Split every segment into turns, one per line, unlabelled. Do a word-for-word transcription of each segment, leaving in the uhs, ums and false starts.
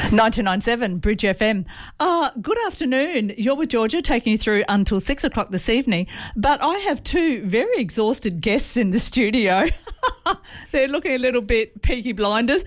ninety-nine point seven Bridge F M. Uh, good afternoon. You're with Georgia, taking you through until six o'clock this evening. But I have two very exhausted guests in the studio. They're looking a little bit Peaky Blinders.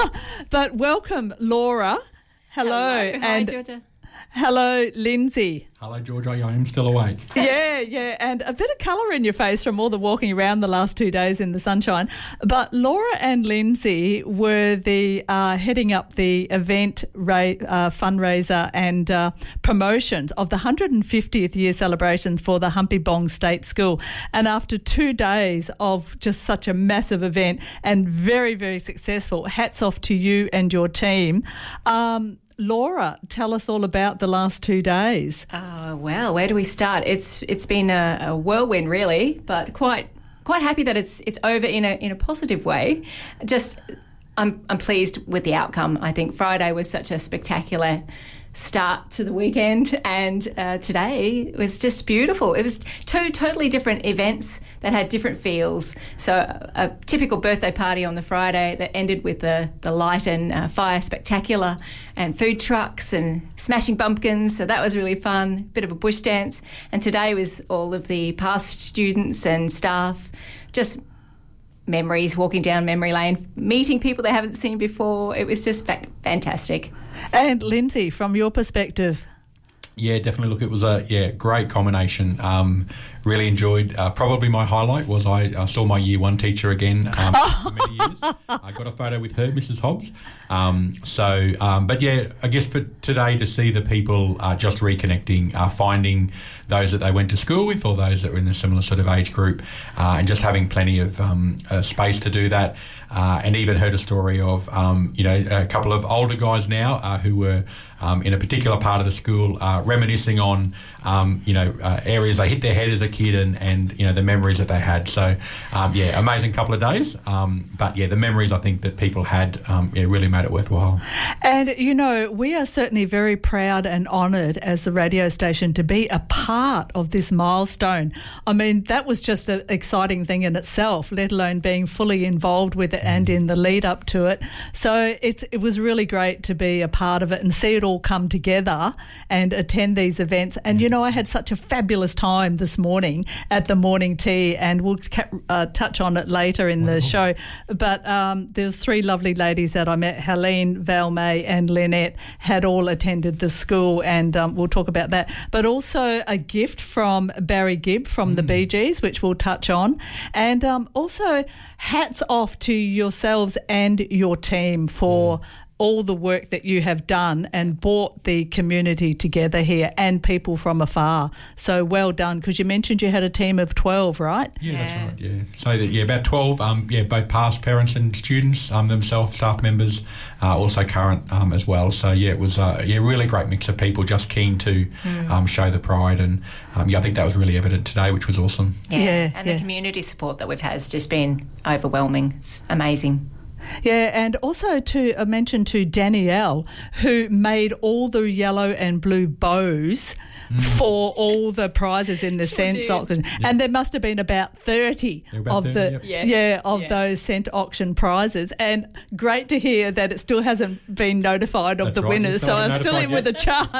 But welcome, Laura. Hello.
Hello. Hi,
and
Georgia.
Hello, Lindsay.
Hello, Georgia. I am still awake.
Yeah, yeah, and a bit of colour in your face from all the walking around the last two days in the sunshine. But Laura and Lindsay were the uh, heading up the event ra- uh, fundraiser and uh, promotions of the one hundred fiftieth year celebrations for the Humpy Bong State School. And after two days of just such a massive event and very, very successful, hats off to you and your team. Um, Laura, tell us all about the last two days.
Oh, well, where do we start? It's it's been a, a whirlwind, really, but quite quite happy that it's it's over in a in a positive way. Just I'm I'm pleased with the outcome. I think Friday was such a spectacular start to the weekend, and uh, today was just beautiful. It was two totally different events that had different feels. So a typical birthday party on the Friday that ended with the, the light and uh, fire spectacular and food trucks and smashing pumpkins. So that was really fun, bit of a bush dance. And today was all of the past students and staff, just memories, walking down memory lane, meeting people they haven't seen before. It was just fa- fantastic.
And Lindsay, from your perspective?
Yeah, definitely. Look, it was a yeah great combination. Um, really enjoyed. Uh, probably my highlight was I uh, saw my year one teacher again um, for many years. I got a photo with her, Missus Hobbs. Um, so, um, but yeah, I guess for today to see the people uh, just reconnecting, uh, finding those that they went to school with or those that were in a similar sort of age group, uh, and just having plenty of um, uh, space to do that. Uh, and even heard a story of, um, you know, a couple of older guys now uh, who were um, in a particular part of the school uh, reminiscing on, um, you know, uh, areas they hit their head as a kid and, and, you know, the memories that they had. So, um, yeah, amazing couple of days. Um, but, yeah, the memories I think that people had um, yeah, really made it worthwhile.
And, you know, we are certainly very proud and honoured as the radio station to be a part of this milestone. I mean, that was just an exciting thing in itself, let alone being fully involved with it and in the lead up to it. So it's it was really great to be a part of it and see it all come together and attend these events. And, you know, I had such a fabulous time this morning at the morning tea, and we'll uh, touch on it later in the show. But um, there were three lovely ladies that I met, Helene, Val May and Lynette, had all attended the school, and um, we'll talk about that. But also a gift from Barry Gibb from mm. the Bee Gees, which we'll touch on. And um, also hats off to yourselves and your team for mm. all the work that you have done and brought the community together here and people from afar. So well done, because you mentioned you had a team of twelve, right?
Yeah, yeah. That's right, yeah. So, that, yeah, about twelve, um, yeah, both past parents and students um, themselves, staff members, uh, also current um, as well. So, yeah, it was a yeah, really great mix of people just keen to mm. um, show the pride, and um, yeah, I think that was really evident today, which was awesome.
Yeah,
yeah
and
yeah.
the community support that we've had has just been overwhelming. It's amazing.
Yeah, and also to uh, mention to Danielle, who made all the yellow and blue bows mm. for all the prizes in the sure scent did. auction. Yep. And there must have been about thirty
about
of
thirty,
the
yep.
yes.
yeah of
yes.
those scent auction prizes. And great to hear that it still hasn't been notified of
That's
the
right.
winners, so I'm still in
yet.
with a chance.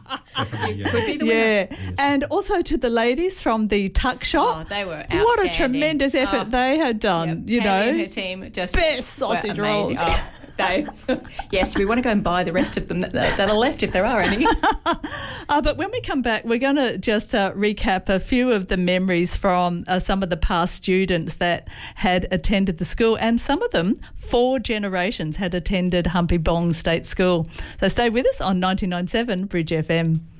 yeah.
Could be the winner.
Yeah,
Yes.
and also to the ladies from the tuck shop.
Oh, they were outstanding.
What a tremendous effort
oh,
they had done,
yep.
you
Kaylee
know.
and her team just
Best sausage
were
rolls.
amazing. Oh, they, yes, we want to go and buy the rest of them that, that are left if there are any.
uh, but when we come back, we're going to just uh, recap a few of the memories from uh, some of the past students that had attended the school, and some of them, four generations, had attended Humpy Bong State School. So stay with us on ninety-nine point seven Bridge F M.